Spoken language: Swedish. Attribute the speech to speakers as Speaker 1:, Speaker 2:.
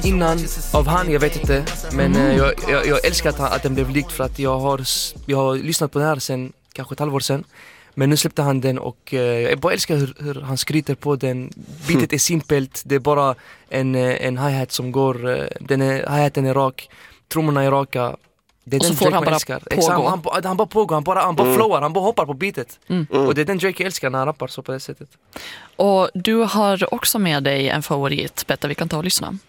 Speaker 1: innan av han, jag vet inte. Men jag älskar att den blev likt, för att jag har lyssnat på den här sen kanske ett halvår sen. Men nu släppte han den och jag bara älskar hur han skryter på den. Beatet är simpelt, det är bara en hi-hat som går, hi-haten är rak, trummorna är raka. Det är
Speaker 2: och så
Speaker 1: den
Speaker 2: får
Speaker 1: Drake
Speaker 2: han bara
Speaker 1: älskar.
Speaker 2: pågå.
Speaker 1: Exakt, han bara pågår, han bara flowar, han bara hoppar på beatet. Och det är den Drake älskar när han rappar så på det sättet.
Speaker 2: Och du har också med dig en favorit, Betta, vi kan ta och lyssna.